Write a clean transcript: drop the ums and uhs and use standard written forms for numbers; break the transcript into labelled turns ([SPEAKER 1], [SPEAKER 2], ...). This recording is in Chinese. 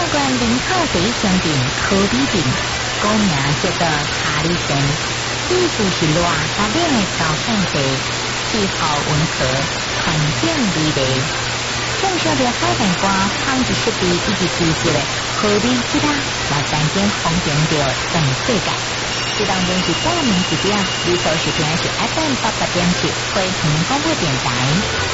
[SPEAKER 1] 关林口第一商店科比店，古名叫做卡里森，意思是热甲冷的高产地，气候温和，环境美丽。正少着海南瓜、汤吉湿地以及知识的科比吉他，也曾经风行着全世界。这当中是大名之点，你所收听的是 FM 88.7惠平广播电台。